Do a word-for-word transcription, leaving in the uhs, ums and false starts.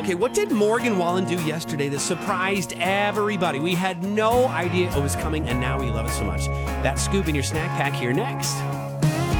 Okay, what did Morgan Wallen do yesterday that surprised everybody? We had no idea it was coming, and now we love it so much. That scoop in your snack pack here next.